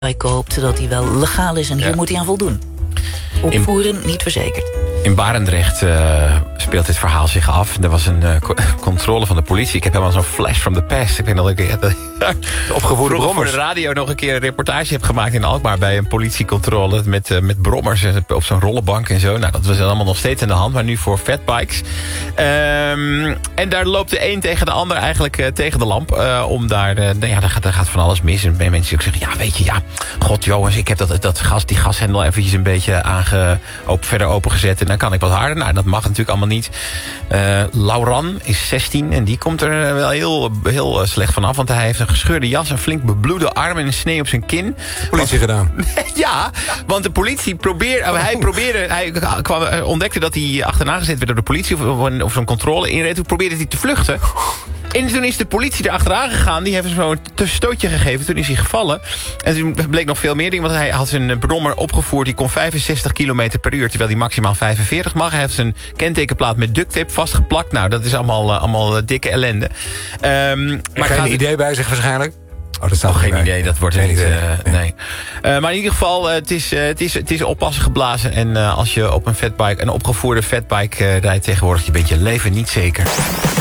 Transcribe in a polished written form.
Ik hoop dat hij wel legaal is en hier moet hij aan voldoen. Opvoeren niet verzekerd. In Barendrecht speelt dit verhaal zich af. Er was een controle van de politie. Ik heb helemaal zo'n flash from the past. Ik weet dat ik opgevoerde brommers voor de radio nog een keer een reportage heb gemaakt in Alkmaar bij een politiecontrole met brommers op zo'n rollenbank en zo. Nou, dat was allemaal nog steeds aan de hand, maar nu voor fatbikes. En daar loopt de een tegen de ander eigenlijk tegen de lamp. Om daar gaat van alles mis. En mensen die ook zeggen, ja, weet je, god jongens, ik heb die gashendel eventjes een beetje verder opengezet en dan kan ik wat harder. Nou, dat mag natuurlijk allemaal niet. Lauran is 16 en die komt er wel heel slecht vanaf, want hij heeft een gescheurde jas, een flink bebloede arm en een snee op zijn kin. Politie gedaan. Ja, want de politie ontdekte dat hij achterna gezet werd door de politie of zo'n controle inreed. Toen probeerde hij te vluchten. En toen is de politie erachteraan gegaan. Die heeft hem zo'n tussenstootje gegeven. Toen is hij gevallen. En toen bleek nog veel meer dingen. Want hij had zijn brommer opgevoerd. Die kon 65 km per uur. Terwijl hij maximaal 45 mag. Hij heeft zijn kentekenplaat met duct tape vastgeplakt. Nou, dat is allemaal dikke ellende. Maar geen idee bij zich waarschijnlijk? Dat staat geen idee, dat wordt er niet. Nee. Maar in ieder geval, het is oppassen geblazen. En als je op een opgevoerde fatbike rijdt tegenwoordig, je bent je leven niet zeker.